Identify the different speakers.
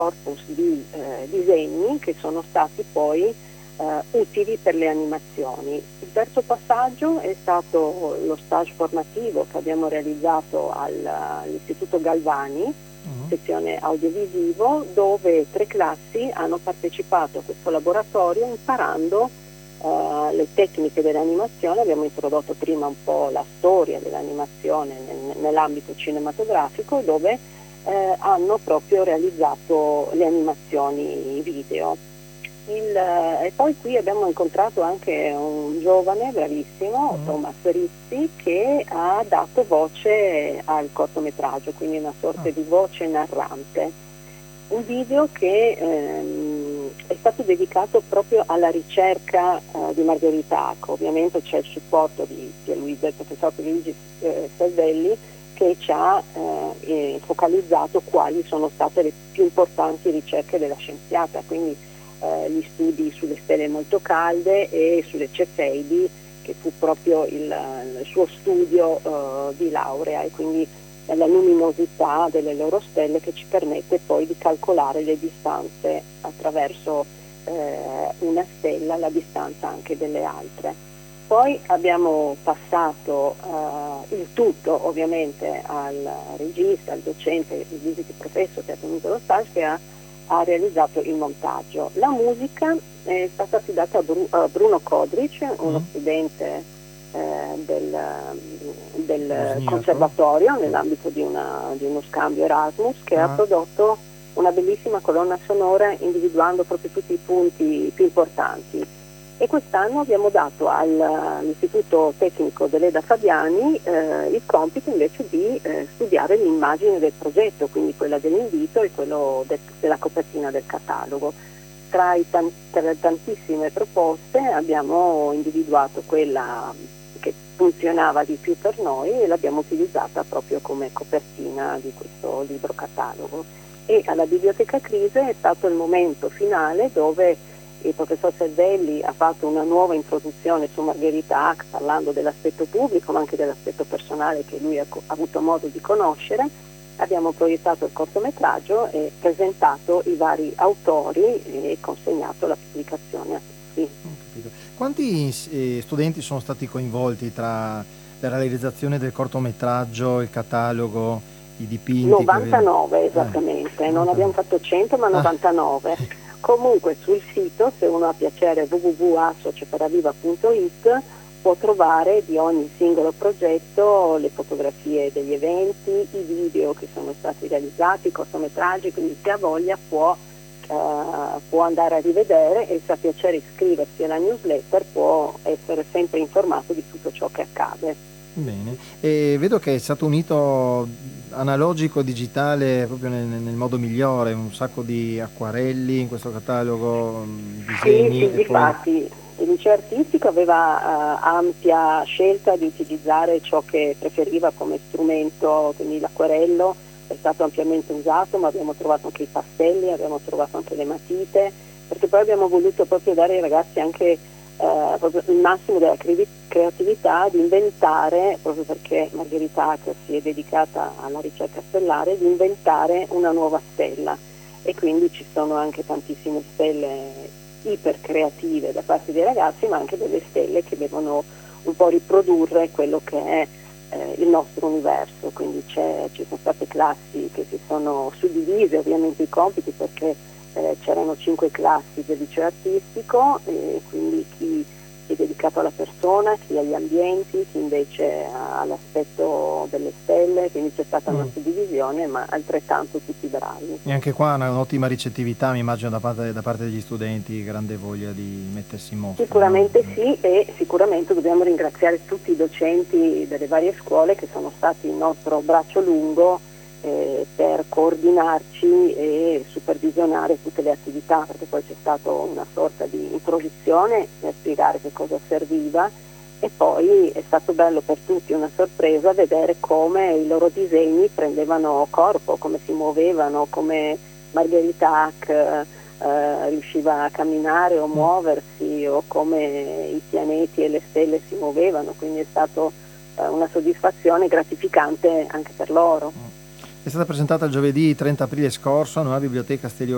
Speaker 1: corpus di disegni che sono stati poi utili per le animazioni. Il terzo passaggio è stato lo stage formativo che abbiamo realizzato all'Istituto Galvani, sezione audiovisivo, dove 3 classi hanno partecipato a questo laboratorio imparando le tecniche dell'animazione. Abbiamo introdotto prima un po' la storia dell'animazione nell'ambito cinematografico, dove hanno proprio realizzato le animazioni video. E poi qui abbiamo incontrato anche un giovane bravissimo, Thomas Rizzi, che ha dato voce al cortometraggio, quindi una sorta di voce narrante. Un video che è stato dedicato proprio alla ricerca di Margherita Hack. Ovviamente c'è il supporto del professor Luigi Salvelli, che ci ha focalizzato quali sono state le più importanti ricerche della scienziata, quindi gli studi sulle stelle molto calde e sulle Cefeidi, che fu proprio il suo studio di laurea, e quindi la luminosità delle loro stelle, che ci permette poi di calcolare le distanze attraverso una stella, la distanza anche delle altre. Poi abbiamo passato il tutto ovviamente al regista, al docente, il visiting professor che ha tenuto lo stage, che ha realizzato il montaggio. La musica è stata affidata a Bruno Kodrich, uno studente del conservatorio nell'ambito di uno scambio Erasmus, che ha prodotto una bellissima colonna sonora individuando proprio tutti i punti più importanti. E quest'anno abbiamo dato all'Istituto Tecnico dell'Eda Fabiani il compito invece di studiare l'immagine del progetto, quindi quella dell'invito e quello della copertina del catalogo. Tra le tantissime proposte abbiamo individuato quella che funzionava di più per noi e l'abbiamo utilizzata proprio come copertina di questo libro catalogo. E alla Biblioteca Crise è stato il momento finale dove il professor Salvelli ha fatto una nuova introduzione su Margherita Hack, parlando dell'aspetto pubblico ma anche dell'aspetto personale che lui ha avuto modo di conoscere. Abbiamo proiettato il cortometraggio e presentato i vari autori e consegnato la pubblicazione a tutti.
Speaker 2: Quanti studenti sono stati coinvolti tra la realizzazione del cortometraggio, il catalogo, i dipinti?
Speaker 1: 99 esattamente, non abbiamo fatto 100 ma 99. Comunque sul sito, se uno ha piacere, www.associparaviva.it, può trovare di ogni singolo progetto le fotografie degli eventi, i video che sono stati realizzati, i cortometraggi, quindi se ha voglia può andare a rivedere, e se ha piacere iscriversi alla newsletter può essere sempre informato di tutto ciò che accade.
Speaker 2: Bene, e vedo che è stato unito analogico digitale proprio nel modo migliore, un sacco di acquarelli in questo catalogo, disegni.
Speaker 1: Sì, difatti il liceo artistico aveva ampia scelta di utilizzare ciò che preferiva come strumento, quindi l'acquarello è stato ampiamente usato, ma abbiamo trovato anche i pastelli, abbiamo trovato anche le matite, perché poi abbiamo voluto proprio dare ai ragazzi anche proprio il massimo della creatività di inventare, proprio perché Margherita Hack si è dedicata alla ricerca stellare, di inventare una nuova stella, e quindi ci sono anche tantissime stelle iper creative da parte dei ragazzi, ma anche delle stelle che devono un po' riprodurre quello che è il nostro universo. Quindi ci sono state classi che si sono suddivise ovviamente i compiti, perché c'erano 5 classi del liceo artistico, e quindi chi è dedicato alla persona, chi agli ambienti, chi invece all'aspetto delle stelle, quindi c'è stata una suddivisione, ma altrettanto tutti bravi.
Speaker 2: E anche qua un'ottima ricettività, mi immagino, da parte degli studenti, grande voglia di mettersi in mostra.
Speaker 1: Sicuramente sì, e sicuramente dobbiamo ringraziare tutti i docenti delle varie scuole che sono stati il nostro braccio lungo per coordinarci e supervisionare tutte le attività, perché poi c'è stata una sorta di introduzione per spiegare che cosa serviva, e poi è stato bello per tutti, una sorpresa, vedere come i loro disegni prendevano corpo, come si muovevano, come Margherita Hack riusciva a camminare o muoversi, o come i pianeti e le stelle si muovevano, quindi è stato una soddisfazione gratificante anche per loro.
Speaker 2: È stata presentata il giovedì 30 aprile scorso alla Nuova Biblioteca